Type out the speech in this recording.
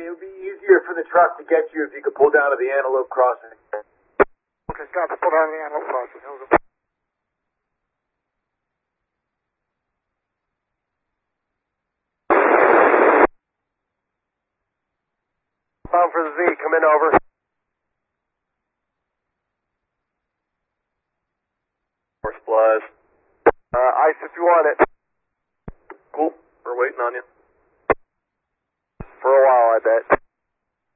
it would be easier for the truck to get you if you could pull down to the Antelope Crossing. Okay, stop. Pull down the Antelope Crossing. Bound for the Z, come in over. More supplies. Ice if you want it. Cool, we're waiting on you. For a while, I bet.